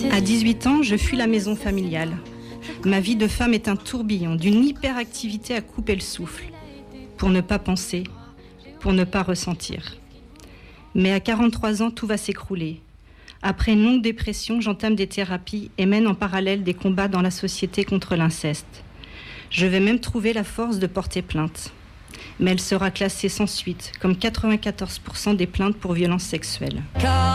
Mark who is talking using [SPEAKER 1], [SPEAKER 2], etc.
[SPEAKER 1] À 18 ans, je fuis la maison familiale. Ma vie de femme est un tourbillon d'une hyperactivité à couper le souffle. Pour ne pas penser, pour ne pas ressentir. Mais à 43 ans, tout va s'écrouler. Après une longue dépression, j'entame des thérapies et mène en parallèle des combats dans la société contre l'inceste. Je vais même trouver la force de porter plainte. Mais elle sera classée sans suite, comme 94% des plaintes pour violences sexuelles.